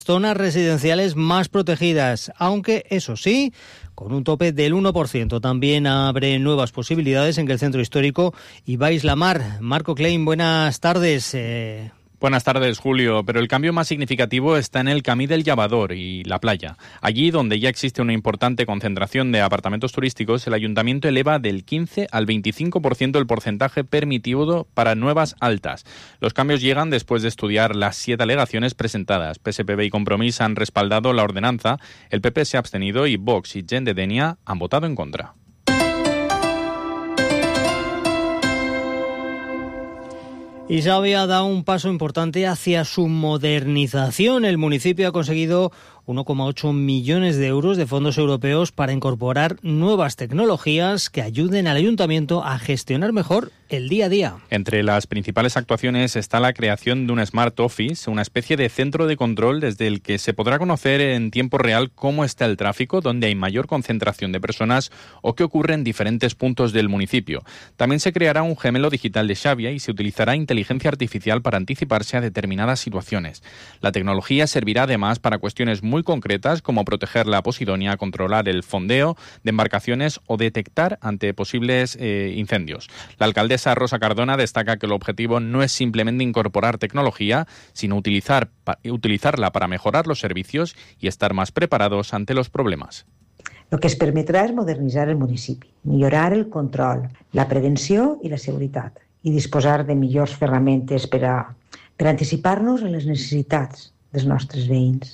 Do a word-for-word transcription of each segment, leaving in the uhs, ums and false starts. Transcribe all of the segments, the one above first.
zonas residenciales más protegidas, aunque eso sí, con un tope del uno por ciento. También abre nuevas posibilidades en que el centro histórico y Baix la Mar. Marco Klein, buenas tardes. Eh... Buenas tardes, Julio, pero el cambio más significativo está en el Camí del Llavador y la playa. Allí, donde ya existe una importante concentración de apartamentos turísticos, el ayuntamiento eleva del quince al veinticinco por ciento el porcentaje permitido para nuevas altas. Los cambios llegan después de estudiar las siete alegaciones presentadas. P S P B y Compromís han respaldado la ordenanza, el P P se ha abstenido y Vox y Gent de Denia han votado en contra. Isabia da un paso importante hacia su modernización. El municipio ha conseguido uno coma ocho millones de euros de fondos europeos para incorporar nuevas tecnologías que ayuden al ayuntamiento a gestionar mejor el día a día. Entre las principales actuaciones está la creación de un Smart Office, una especie de centro de control desde el que se podrá conocer en tiempo real cómo está el tráfico, dónde hay mayor concentración de personas o qué ocurre en diferentes puntos del municipio. También se creará un gemelo digital de Xavia y se utilizará inteligencia artificial para anticiparse a determinadas situaciones. La tecnología servirá además para cuestiones muy concretas como proteger la posidonia, controlar el fondeo de embarcaciones o detectar ante posibles eh, incendios. La alcaldesa Rosa Cardona destaca que el objetivo no es simplemente incorporar tecnología, sino utilizar, pa, utilizarla para mejorar los servicios y estar más preparados ante los problemas. El que es permetrà és modernitzar el municipi, millorar el control, la prevenció i la seguretat i disposar de millors ferramentes per a, per a anticipar-nos en les necessitats dels nostres veïns.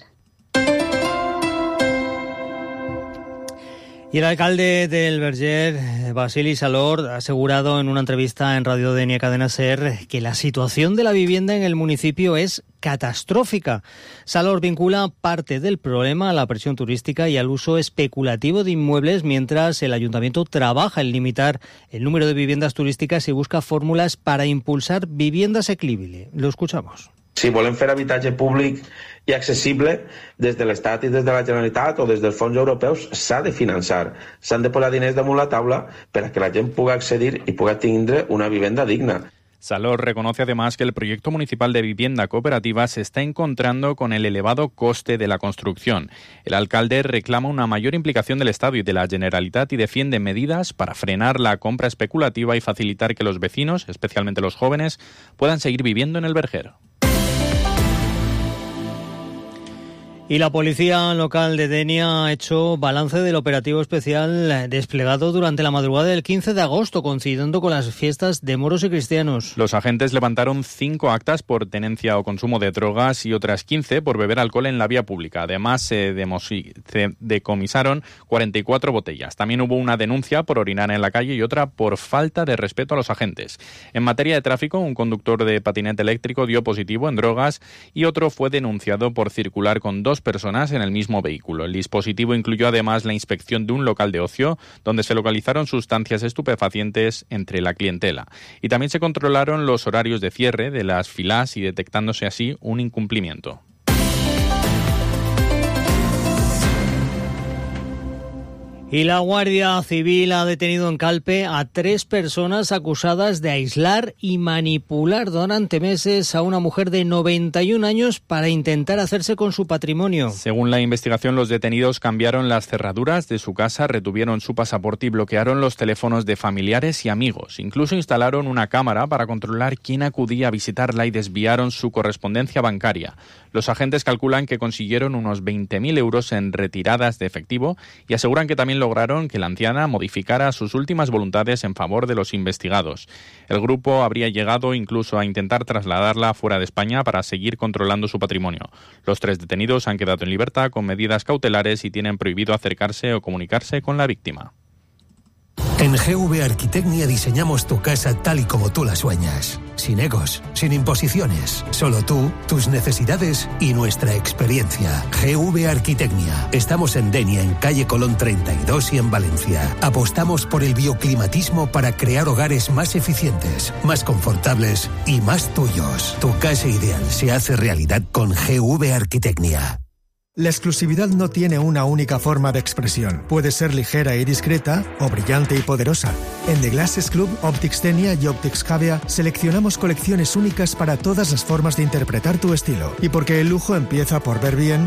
Y el alcalde del Verger, Basili Salor, ha asegurado en una entrevista en Radio Denia Cadena SER que la situación de la vivienda en el municipio es catastrófica. Salor vincula parte del problema a la presión turística y al uso especulativo de inmuebles, mientras el ayuntamiento trabaja en limitar el número de viviendas turísticas y busca fórmulas para impulsar vivienda asequible. Lo escuchamos. Si volem fer habitatge públic i accessible, des de l'Estat i des de la Generalitat o des dels fons europeus s'ha de finançar. S'han de posar diners damunt la taula per a que la gent pugui accedir i pugui tindre una vivenda digna. Salor reconoce además que el proyecto municipal de vivienda cooperativa se está encontrando con el elevado coste de la construcción. El alcalde reclama una mayor implicación del Estado y de la Generalitat y defiende medidas para frenar la compra especulativa y facilitar que los vecinos, especialmente los jóvenes, puedan seguir viviendo en el Verger. Y la policía local de Denia ha hecho balance del operativo especial desplegado durante la madrugada del quince de agosto, coincidiendo con las fiestas de moros y cristianos. Los agentes levantaron cinco actas por tenencia o consumo de drogas y otras quince por beber alcohol en la vía pública. Además, se, demosi- se decomisaron cuarenta y cuatro botellas. También hubo una denuncia por orinar en la calle y otra por falta de respeto a los agentes. En materia de tráfico, un conductor de patinete eléctrico dio positivo en drogas y otro fue denunciado por circular con dos personas en el mismo vehículo. El dispositivo incluyó además la inspección de un local de ocio donde se localizaron sustancias estupefacientes entre la clientela. Y también se controlaron los horarios de cierre de las filas y detectándose así un incumplimiento. Y la Guardia Civil ha detenido en Calpe a tres personas acusadas de aislar y manipular durante meses a una mujer de noventa y un años para intentar hacerse con su patrimonio. Según la investigación, los detenidos cambiaron las cerraduras de su casa, retuvieron su pasaporte y bloquearon los teléfonos de familiares y amigos. Incluso instalaron una cámara para controlar quién acudía a visitarla y desviaron su correspondencia bancaria. Los agentes calculan que consiguieron unos veinte mil euros en retiradas de efectivo y aseguran que también lograron que la anciana modificara sus últimas voluntades en favor de los investigados. El grupo habría llegado incluso a intentar trasladarla fuera de España para seguir controlando su patrimonio. Los tres detenidos han quedado en libertad con medidas cautelares y tienen prohibido acercarse o comunicarse con la víctima. En G V Arquitecnia diseñamos tu casa tal y como tú la sueñas. Sin egos, sin imposiciones. Solo tú, tus necesidades y nuestra experiencia. G V Arquitecnia. Estamos en Denia, en calle Colón treinta y dos y en Valencia. Apostamos por el bioclimatismo para crear hogares más eficientes, más confortables y más tuyos. Tu casa ideal se hace realidad con G V Arquitecnia. La exclusividad no tiene una única forma de expresión. Puede ser ligera y discreta o brillante y poderosa. En The Glasses Club, Optics Xenia y Optics Javea seleccionamos colecciones únicas para todas las formas de interpretar tu estilo. Y porque el lujo empieza por ver bien,